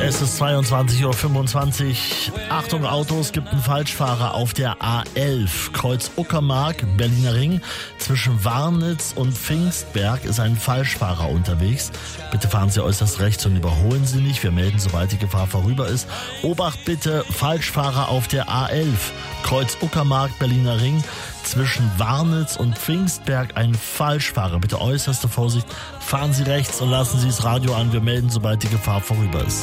Es ist 22:25 Uhr. Achtung Autos, gibt einen Falschfahrer auf der A11. Kreuz Uckermark, Berliner Ring. Zwischen Warnitz und Pfingstberg ist ein Falschfahrer unterwegs. Bitte fahren Sie äußerst rechts und überholen Sie nicht. Wir melden, sobald die Gefahr vorüber ist. Obacht bitte, Falschfahrer auf der A11. Kreuz Uckermark, Berliner Ring. Zwischen Warnitz und Pfingstberg ein Falschfahrer. Bitte äußerste Vorsicht. Fahren Sie rechts und lassen Sie das Radio an. Wir melden, sobald die Gefahr vorüber ist.